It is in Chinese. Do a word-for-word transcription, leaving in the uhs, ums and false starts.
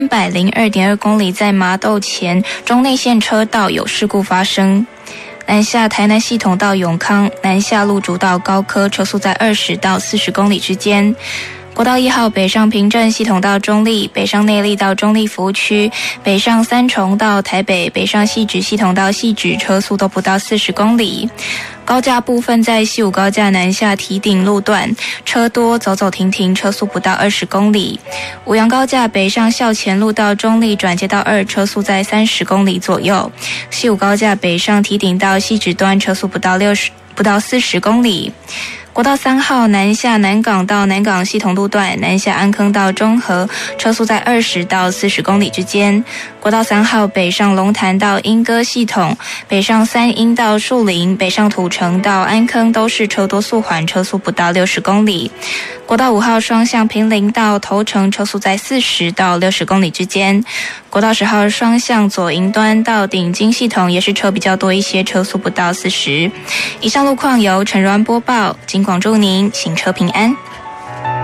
一百零二点二公里，在麻豆前中内线车道有事故发生。南下台南系统到永康，南下路竹到高科，车速在二十到四十公里之间。国道一号北上平镇系统到中立，北上内壢到中立服务区，北上三重到台北，北上汐止系统到汐止，车速都不到四十公里。高架部分在西武高架南下堤顶路段，车多走走停停，车速不到二十公里。五杨高架北上校前路到中立转接到二，车速在三十公里左右。西武高架北上堤顶到汐止端，车速不到六十不到四十公里。国道三号南下南港到南港系统路段，南下安坑到中和，车速在二十到四十公里之间。国道三号北上龙潭到莺歌系统，北上三莺到树林，北上土城到安坑都是车多速缓，车速不到六十公里。国道五号双向坪林到头城，车速在四十到六十公里之间。国道十号双向左营端到顶金系统也是车比较多一些，车速不到四十。以上路况由陈如安播报，警广祝您行车平安。